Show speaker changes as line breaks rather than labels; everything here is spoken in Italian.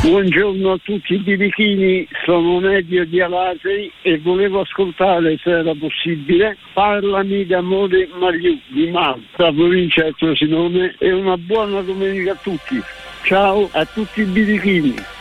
Buongiorno a tutti i birichini, sono Medio di Alasei e volevo ascoltare, se era possibile, Parlami d'amore Mariù di Malta, provincia del Frosinone, e una buona domenica a tutti. Ciao a tutti i birichini.